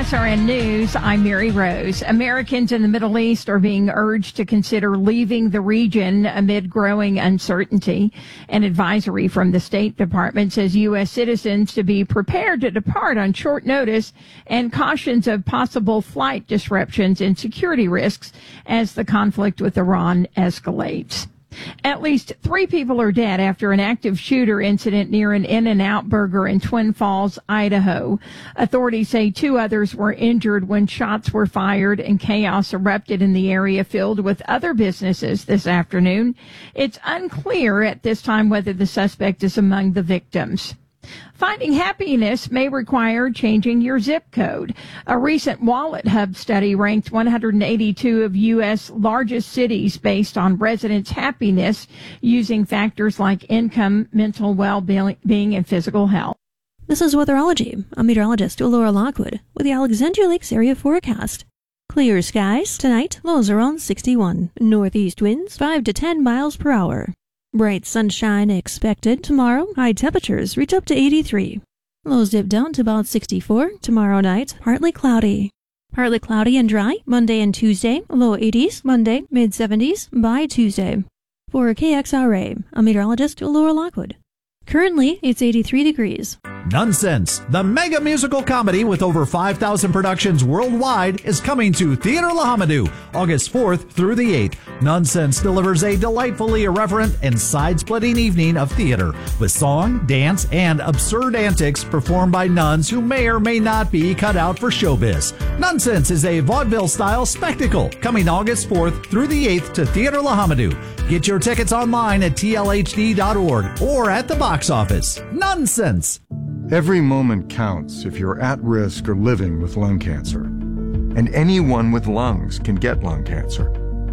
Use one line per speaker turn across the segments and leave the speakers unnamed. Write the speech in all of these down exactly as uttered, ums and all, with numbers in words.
S R N News, I'm Mary Rose. Americans in the Middle East are being urged to consider leaving the region amid growing uncertainty. An advisory from the State Department says U S citizens to be prepared to depart on short notice and cautions of possible flight disruptions and security risks as the conflict with Iran escalates. At least three people are dead after an active shooter incident near an In-N-Out Burger in Twin Falls, Idaho. Authorities say two others were injured when shots were fired and chaos erupted in the area filled with other businesses this afternoon. It's unclear at this time whether the suspect is among the victims. Finding happiness may require changing your zip code. A recent Wallet Hub study ranked one hundred eighty-two of U S largest cities based on residents' happiness using factors like income, mental well-being, and physical health.
This is Weatherology. I'm meteorologist Laura Lockwood with the Alexandria Lakes area forecast. Clear skies tonight, lows around sixty-one. Northeast winds five to ten miles per hour. Bright sunshine expected tomorrow. High temperatures reach up to eighty-three. Lows dip down to about sixty-four. Tomorrow night, partly cloudy. Partly cloudy and dry Monday and Tuesday. Low eighties. Monday, mid seventies by Tuesday. For K X R A, I'm meteorologist Laura Lockwood. Currently, it's eighty-three degrees.
Nonsense, the mega musical comedy with over five thousand productions worldwide, is coming to Theater Lahamadou August fourth through the eighth. Nonsense delivers a delightfully irreverent and side-splitting evening of theater with song, dance, and absurd antics performed by nuns who may or may not be cut out for showbiz. Nonsense is a vaudeville-style spectacle coming August fourth through the eighth to Theater Lahamadou. Get your tickets online at T L H D dot org or at the box office. Nonsense!
Every moment counts if you're at risk or living with lung cancer. And anyone with lungs can get lung cancer.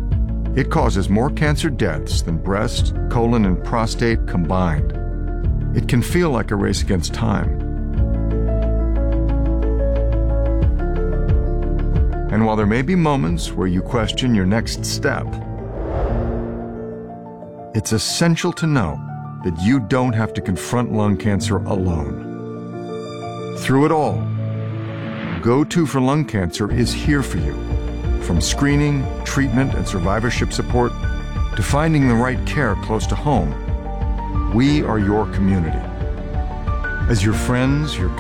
It causes more cancer deaths than breast, colon, and prostate combined. It can feel like a race against time. And while there may be moments where you question your next step, it's essential to know that you don't have to confront lung cancer alone. Through it all, Go To for Lung Cancer is here for you. From screening, treatment, and survivorship support to finding the right care close to home, we are your community. As your friends, your